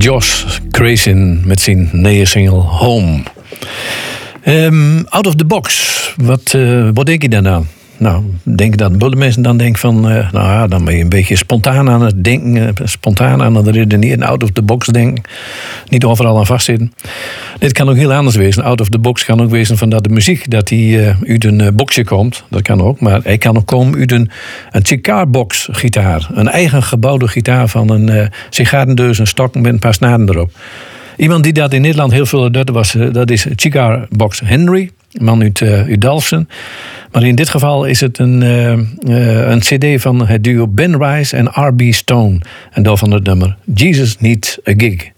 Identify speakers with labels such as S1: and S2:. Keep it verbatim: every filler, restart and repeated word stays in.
S1: Josh Grayson met zijn nieuwe single Home. Um, out of the box, wat, uh, wat denk je dan aan? Nou, denk ik dat de mensen dan denken van... Uh, nou ja, dan ben je een beetje spontaan aan het denken... Uh, spontaan aan het redeneren, out of the box denken. Niet overal aan vastzitten. Dit kan ook heel anders wezen. Out of the box kan ook wezen van dat de muziek... dat die uh, uit een uh, boxje komt. Dat kan ook. Maar hij kan ook komen uit een, een cigar-box gitaar. Een eigen gebouwde gitaar van een uh, sigarendeus... een stok met een paar snaren erop. Iemand die dat in Nederland heel veel deed was... Uh, dat is Cigar-box Henry... Een man uit, uh, uit Dalfsen. Maar in dit geval is het een, uh, uh, een cd van het duo Ben Rice en R B Stone. En daarvan het nummer Jesus Needs a Gig.